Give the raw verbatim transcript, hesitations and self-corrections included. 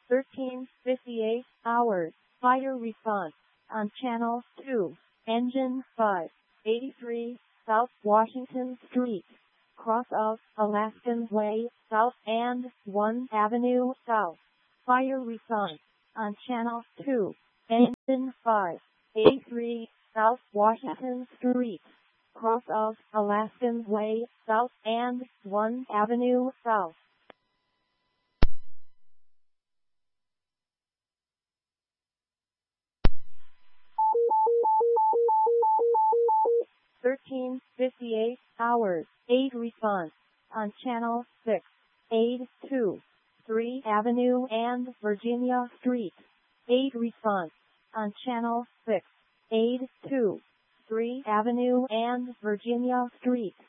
thirteen fifty-eight hours, fire response, on Channel two, engine five eighty-three, South Washington Street, cross of Alaskan Way, South and one Avenue South, fire response, on Channel two, engine five eighty-three, South Washington Street, cross of Alaskan Way, South and one Avenue South. thirteen fifty-eight hours, aid response, on Channel six, aid two, three Avenue and Virginia Street, aid response, on Channel six, aid two, three Avenue and Virginia Street.